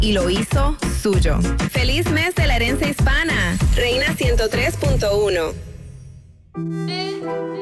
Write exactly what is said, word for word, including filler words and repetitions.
y lo hizo suyo. ¡Feliz mes de la herencia hispana! Reina ciento tres punto uno.